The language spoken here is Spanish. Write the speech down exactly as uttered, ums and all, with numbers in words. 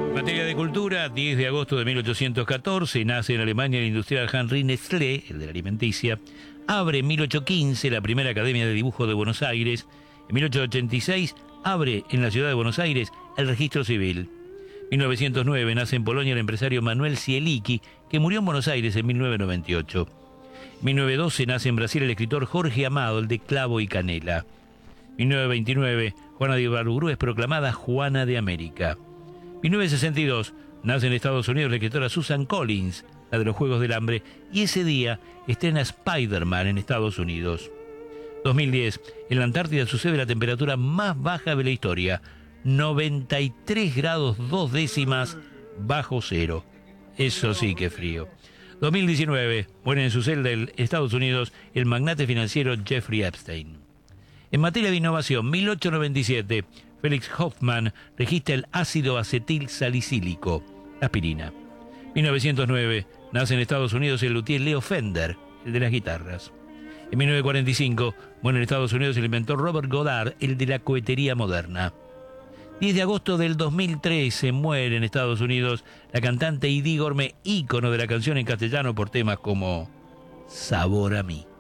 En materia de cultura, diez de agosto de mil ochocientos catorce, nace en Alemania el industrial Henri Nestlé, el de la alimenticia. Abre en mil ochocientos quince la primera Academia de Dibujo de Buenos Aires. En mil ochocientos ochenta y seis abre en la ciudad de Buenos Aires el registro civil. mil novecientos nueve nace en Polonia el empresario Manuel Zielicki, que murió en Buenos Aires en mil novecientos noventa y ocho. mil novecientos doce nace en Brasil el escritor Jorge Amado, el de Clavo y Canela. mil novecientos veintinueve, Juana de Ibarburu es proclamada Juana de América. mil novecientos sesenta y dos, nace en Estados Unidos la escritora Susan Collins, la de los Juegos del Hambre, y ese día estrena Spider-Man en Estados Unidos. dos mil diez, en la Antártida sucede la temperatura más baja de la historia, noventa y tres grados dos décimas bajo cero. Eso sí que frío. dos mil diecinueve, muere en su celda en Estados Unidos el magnate financiero Jeffrey Epstein. En materia de innovación, mil ochocientos noventa y siete, Felix Hoffmann registra el ácido acetil salicílico, aspirina. mil novecientos nueve, nace en Estados Unidos el luthier Leo Fender, el de las guitarras. En mil novecientos cuarenta y cinco, muere en Estados Unidos el inventor Robert Goddard, el de la cohetería moderna. diez de agosto del dos mil trece, muere en Estados Unidos la cantante Idí Gormé, ícono de la canción en castellano por temas como Sabor a mí.